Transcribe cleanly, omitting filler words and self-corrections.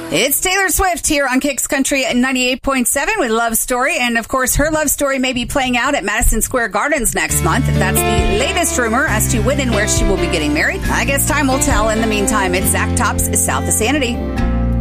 It's Taylor Swift here on Kicks Country at 98.7 with Love Story. And of course, her love story may be playing out at Madison Square Gardens next month. That's the latest rumor as to when and where she will be getting married. I guess time will tell. In the meantime, it's Zach Tops, South of Sanity.